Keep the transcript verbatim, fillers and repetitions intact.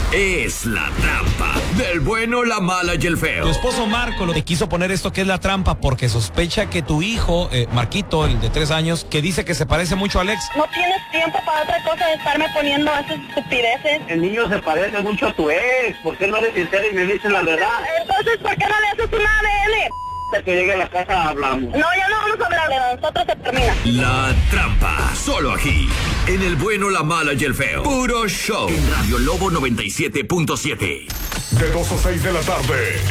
es La Trampa, del bueno, la mala y el feo. Tu esposo Marco lo te quiso poner esto que es La Trampa porque sospecha que tu hijo, eh, Marquito, el de tres años, que dice que se parece mucho a Alex. No tienes tiempo para otra cosa de estarme poniendo esas estupideces. El niño se parece mucho a tu ex. ¿Por qué no eres sincero y me dices la verdad? Entonces, ¿por qué no le haces un A D N? Hasta que llegue a la casa hablamos. No, ya no vamos a hablar, de nosotros se termina. La Trampa, solo aquí, en el bueno, la mala y el feo. Puro show. En Radio Lobo noventa y siete punto siete. De dos a seis de la tarde.